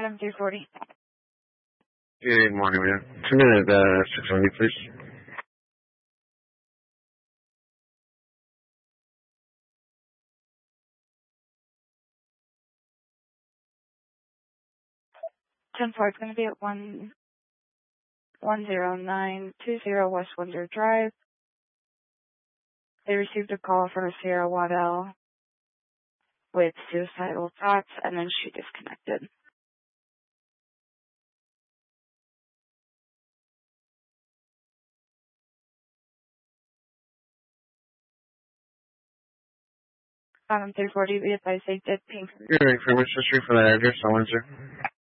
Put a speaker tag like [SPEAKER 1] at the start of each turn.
[SPEAKER 1] Adam 340.
[SPEAKER 2] Good morning, man. 2 minute 670, please.
[SPEAKER 1] Ten four is going to be at 10920 West Windsor Drive. They received a call from a Sierra Waddell with suicidal thoughts, and then she disconnected. Adam 340, be advised they did ping.
[SPEAKER 2] Good information history for that address on Windsor.